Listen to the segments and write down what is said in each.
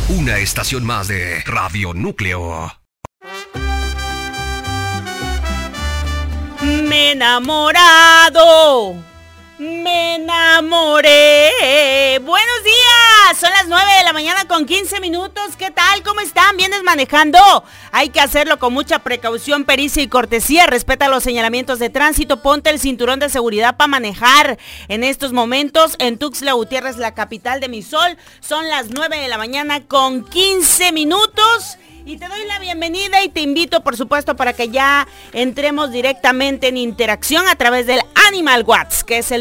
Una estación más de Radio Núcleo. Me he enamorado, me enamoré. Buenos días, son las 9 de la mañana con 15 minutos. ¿Qué tal? ¿Cómo están? ¿Vienes manejando? Hay que hacerlo con mucha precaución, pericia y cortesía. Respeta los señalamientos de tránsito. Ponte el cinturón de seguridad para manejar. En estos momentos, en Tuxtla Gutiérrez, la capital de mi sol, son las 9 de la mañana con 15 minutos. Y te doy la bienvenida y te invito, por supuesto, para que ya entremos directamente en interacción a través del Animal Watts, que es el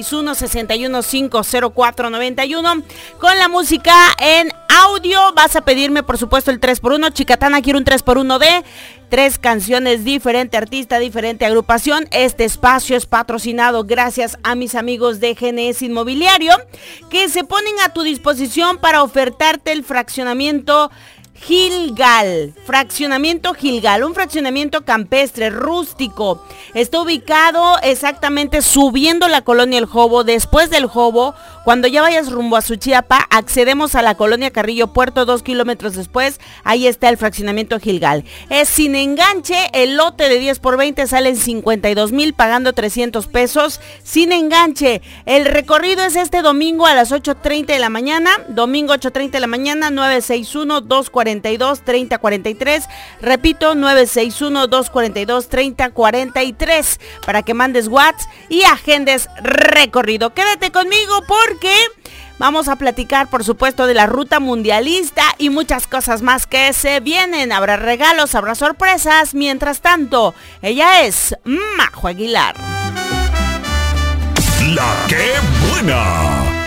961-615-0491. Con la música en audio vas a pedirme, por supuesto, el 3x1. Chicatana, quiero un 3x1 de 3 canciones, diferente artista, diferente agrupación. Este espacio es patrocinado gracias a mis amigos de GNS Inmobiliario, que se ponen a tu disposición para ofertarte el fraccionamiento Gilgal, fraccionamiento Gilgal, un fraccionamiento campestre, rústico. Está ubicado exactamente subiendo la colonia El Jobo. Después del Jobo, cuando ya vayas rumbo a Suchiapa, accedemos a la colonia Carrillo Puerto, 2 kilómetros después, ahí está el fraccionamiento Gilgal. Es sin enganche, el lote de 10x20 sale en 52,000, pagando 300 pesos, sin enganche. El recorrido es este domingo a las 8:30 de la mañana, domingo 8:30 de la mañana, 961-242-3043, repito, 961-242-3043, para que mandes WhatsApp y agendes recorrido. Quédate conmigo porque vamos a platicar, por supuesto, de la ruta mundialista y muchas cosas más que se vienen. Habrá regalos, habrá sorpresas. Mientras tanto, ella es Majo Aguilar. La que buena.